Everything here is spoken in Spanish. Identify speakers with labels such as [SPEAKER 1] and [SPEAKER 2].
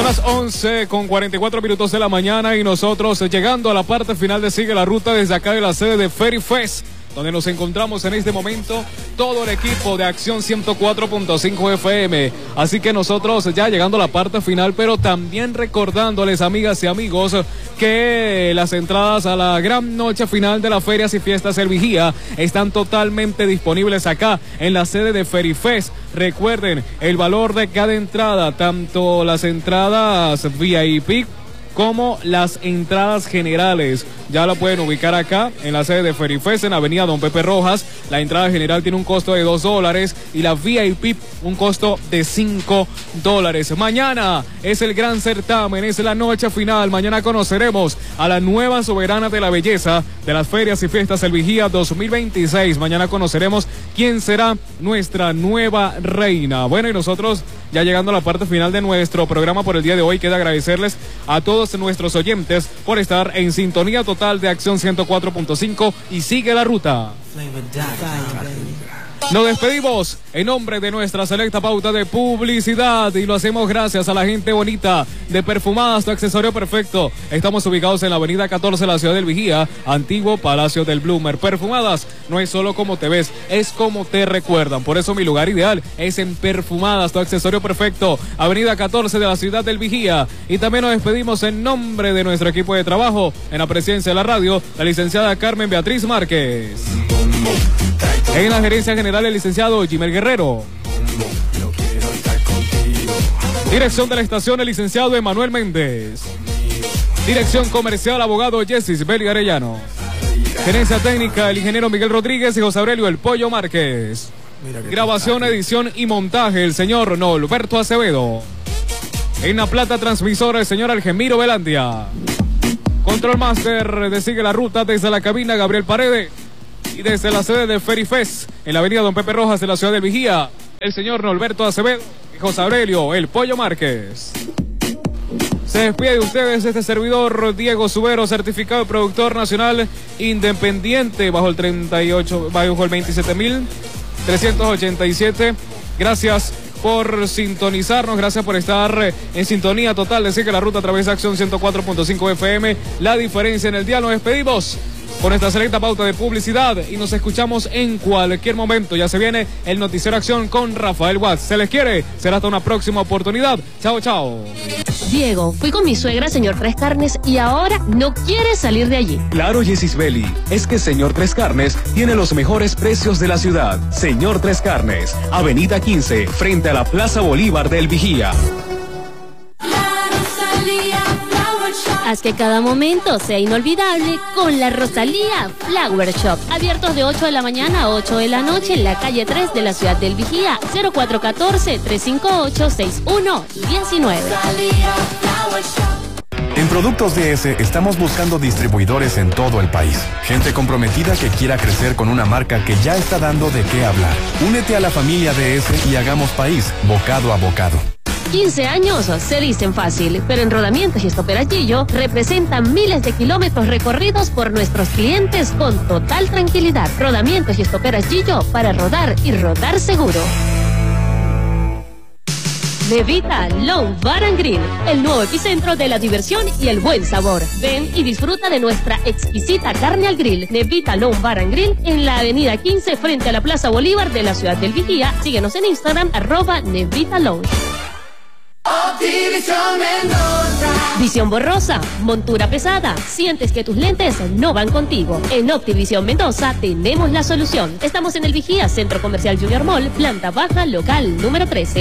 [SPEAKER 1] Son las 11:44 de la mañana y nosotros llegando a la parte final de Sigue la Ruta desde acá de la sede de Ferifest, donde nos encontramos en este momento todo el equipo de Acción 104.5 FM. Así que nosotros ya llegando a la parte final, pero también recordándoles, amigas y amigos, que las entradas a la gran noche final de las ferias y fiestas El Vigía están totalmente disponibles acá en la sede de Ferifest. Recuerden, el valor de cada entrada, tanto las entradas VIP como las entradas generales, ya lo pueden ubicar acá en la sede de Ferifest, en avenida Don Pepe Rojas. La entrada general tiene un costo de $2 y la VIP un costo de $5. Mañana es el gran certamen, es la noche final. Mañana conoceremos a la nueva soberana de la belleza de las ferias y fiestas El Vigía 2026. Mañana conoceremos quién será nuestra nueva reina. Bueno, y nosotros ya llegando a la parte final de nuestro programa por el día de hoy, queda agradecerles a todos nuestros oyentes por estar en sintonía total de Acción 104.5 y Sigue la Ruta. Nos despedimos en nombre de nuestra selecta pauta de publicidad y lo hacemos gracias a la gente bonita de Perfumadas, tu accesorio perfecto. Estamos ubicados en la avenida 14 de la ciudad del Vigía, antiguo Palacio del Bloomer. Perfumadas no es solo como te ves, es como te recuerdan. Por eso mi lugar ideal es en Perfumadas, tu accesorio perfecto, avenida 14 de la ciudad del Vigía. Y también nos despedimos en nombre de nuestro equipo de trabajo en la presidencia de la radio, la licenciada Carmen Beatriz Márquez. En la gerencia general, el licenciado Jimel Guerrero. Dirección de la estación, el licenciado Emanuel Méndez. Dirección comercial, abogado Jessis Beli Arellano. Gerencia técnica, el ingeniero Miguel Rodríguez y José Aurelio El Pollo Márquez. Grabación, edición y montaje, el señor Norberto Acevedo. En La Plata, transmisora, el señor Algemiro Velandia. Control Master de Sigue la Ruta desde la cabina, Gabriel Paredes. Y desde la sede de Ferifest, en la avenida Don Pepe Rojas de la ciudad del Vigía, el señor Norberto Acevedo y José Aurelio El Pollo Márquez. Se despide de ustedes este servidor Diego Subero, certificado de productor nacional independiente bajo el 27.387. Gracias por sintonizarnos, gracias por estar en sintonía total de Sigue la Ruta a través de Acción 104.5 FM. La diferencia en el día. Nos despedimos con esta selecta pauta de publicidad y nos escuchamos en cualquier momento. Ya se viene el Noticiero Acción con Rafael Watts. Se les quiere, será hasta una próxima oportunidad. Chao, chao.
[SPEAKER 2] Diego, fui con mi suegra, señor Tres Carnes, y ahora no quiere salir de allí.
[SPEAKER 3] Claro, Jessis Beli, es que señor Tres Carnes tiene los mejores precios de la ciudad. Señor Tres Carnes, avenida 15, frente a la Plaza Bolívar del Vigía.
[SPEAKER 2] Haz que cada momento sea inolvidable con la Rosalía Flower Shop. Abiertos de 8 de la mañana a 8 de la noche en la calle 3 de la ciudad del Vigía. 0414-358-6119.
[SPEAKER 4] En Productos DS estamos buscando distribuidores en todo el país. Gente comprometida que quiera crecer con una marca que ya está dando de qué hablar. Únete a la familia DS y hagamos país, bocado a bocado.
[SPEAKER 2] 15 años se dicen fácil, pero en Rodamientos y Estoperachillo representan miles de kilómetros recorridos por nuestros clientes con total tranquilidad. Rodamientos y Estoperachillo para rodar y rodar seguro. Nevita Long Bar and Grill, el nuevo epicentro de la diversión y el buen sabor. Ven y disfruta de nuestra exquisita carne al grill. Nevita Long Bar and Grill en la avenida 15 frente a la Plaza Bolívar de la ciudad del Vigía. Síguenos en Instagram @Nevita Lounge.
[SPEAKER 5] Optivisión Mendoza.
[SPEAKER 2] Visión borrosa, montura pesada, sientes que tus lentes no van contigo. En Optivisión Mendoza tenemos la solución. Estamos en el Vigía, Centro Comercial Junior Mall, planta baja, local número 13.